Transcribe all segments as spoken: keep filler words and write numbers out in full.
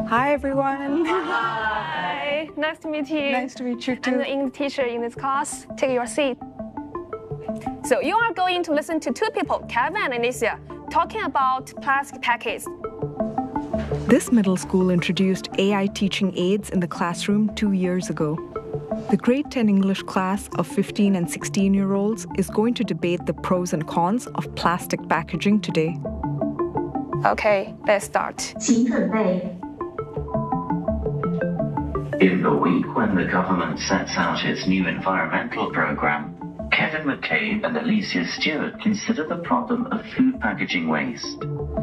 Hi, everyone. Hi. Nice to meet you. Nice to meet you, too. I'm the English teacher in this class. Take your seat. So you are going to listen to two people, Kevin and Alicia, talking about plastic packets. This middle school introduced A I teaching aids in the classroom two years ago. The grade ten English class of fifteen and sixteen-year-olds is going to debate the pros and cons of plastic packaging today. Okay, let's start. In the week when the government sets out its new environmental program, Kevin McCabe and Alicia Stewart consider the problem of food packaging waste.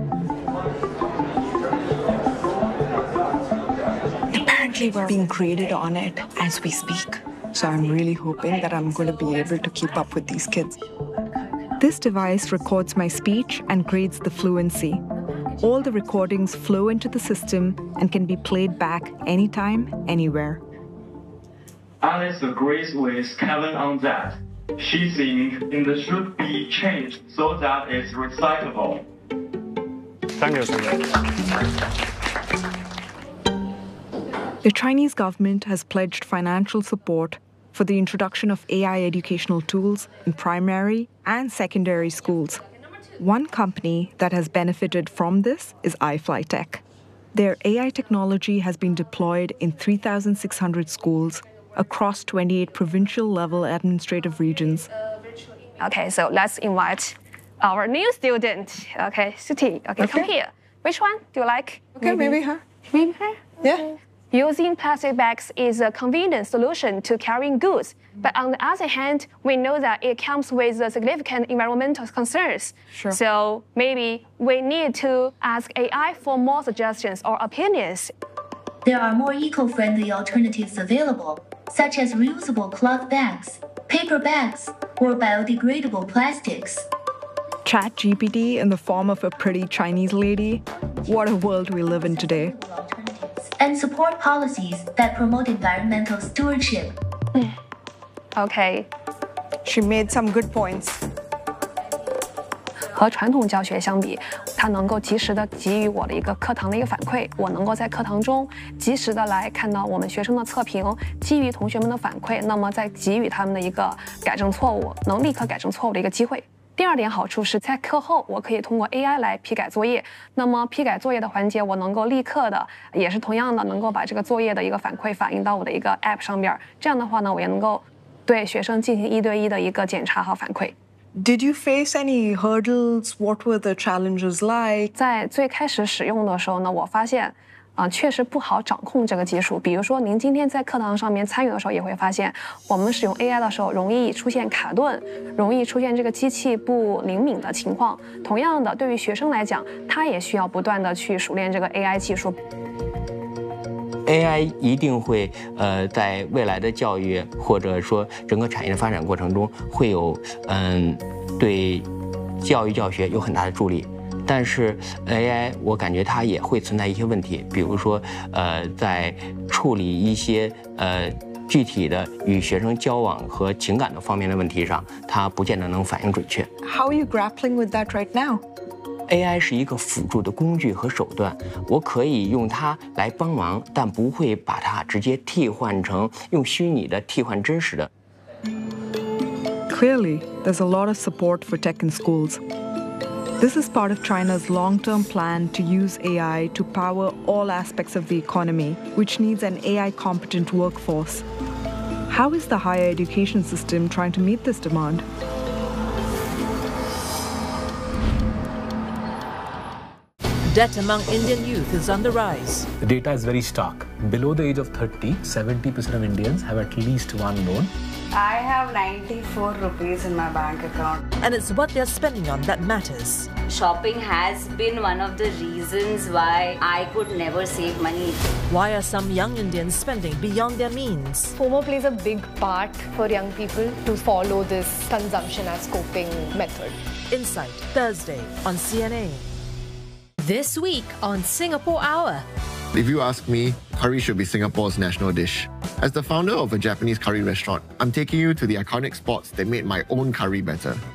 Apparently, we're being graded on it as we speak. So I'm really hoping that I'm going to be able to keep up with these kids. This device records my speech and grades the fluency. All the recordings flow into the system and can be played back anytime, anywhere. Alice agrees with Kevin on that. She thinks it should be changed so that it's recyclable. Thank you, thank you. The Chinese government has pledged financial support for the introduction of A I educational tools in primary and secondary schools. One company that has benefited from this is iFlyTech. Their A I technology has been deployed in three thousand six hundred schools across twenty-eight provincial-level administrative regions. Okay, so let's invite our new student. Okay, Suti. Okay, Okay. come here. Which one do you like? Okay, maybe her. Maybe her? Yeah. Using plastic bags is a convenient solution to carrying goods. But on the other hand, we know that it comes with uh, significant environmental concerns. Sure. So maybe we need to ask A I for more suggestions or opinions. There are more eco-friendly alternatives available, such as reusable cloth bags, paper bags, or biodegradable plastics. ChatGPT in the form of a pretty Chinese lady. What a world we live in today. And support policies that promote environmental stewardship. Okay. She made some good points. 和传统教学相比，它能够及时的给予我的一个课堂的一个反馈，我能够在课堂中及时的来看到我们学生的测评，基于同学们的反馈，那么再给予他们的一个改正错误，能立刻改正错误的一个机会。第二点好处是在课后，我可以通过 A I 来批改作业。那么批改作业的环节，我能够立刻的，也是同样的，能够把这个作业的一个反馈反映到我的一个 App 上边。这样的话呢，我也能够对学生进行一对一的一个检查和反馈。 Did you face any hurdles? What were the challenges like? 在最开始使用的时候呢，我发现，啊、呃，确实不好掌控这个技术。比如说，您今天在课堂上面参与的时候，也会发现，我们使用 A I 的时候，容易出现卡顿，容易出现这个机器不灵敏的情况。同样的，对于学生来讲，他也需要不断的去熟练这个 A I 技术。 A I 一定会呃，在未来的教育或者说整个产业的发展过程中，会有嗯对教育教学有很大的助力。但是 A I 我感觉它也会存在一些问题，比如说呃，在处理一些呃具体的与学生交往和情感的方面的问题上，它不见得能反应准确。 How are you grappling with that right now? A I 是一个辅助的工具和手段，我可以用它来帮忙，但不会把它直接替换成用虚拟的替换真实的。 Clearly, there's a lot of support for tech in schools. This is part of China's long-term plan to use A I to power all aspects of the economy, which needs an A I-competent workforce. How is the higher education system trying to meet this demand? Debt among Indian youth is on the rise. The data is very stark. Below the age of thirty, seventy percent of Indians have at least one loan. I have ninety-four rupees in my bank account. And it's what they're spending on that matters. Shopping has been one of the reasons why I could never save money. Why are some young Indians spending beyond their means? FOMO plays a big part for young people to follow this consumption as coping method. Insight, Thursday on C N A. This week on Singapore Hour. If you ask me, curry should be Singapore's national dish. As the founder of a Japanese curry restaurant, I'm taking you to the iconic spots that made my own curry better.